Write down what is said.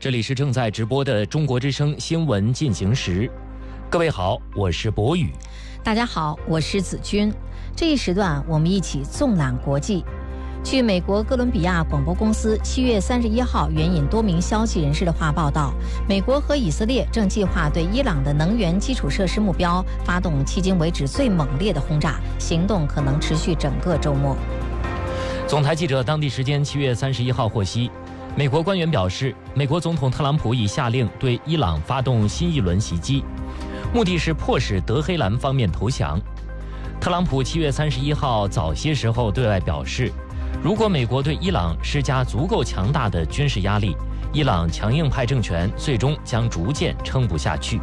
这里是正在直播的中国之声新闻进行时。各位好，我是博宇。 大家好，我是子君。这一时段我们一起纵览国际。据美国哥伦比亚广播公司7月31号援引多名消息人士的话报道，美国和以色列正计划对伊朗的能源基础设施目标发动迄今为止最猛烈的轰炸，行动可能持续整个周末。 总台记者当地时间7月31号获悉，美国官员表示，美国总统特朗普已下令对伊朗发动新一轮袭击，目的是迫使德黑兰方面投降。特朗普7月31号早些时候对外表示，如果美国对伊朗施加足够强大的军事压力，伊朗强硬派政权最终将逐渐撑不下去。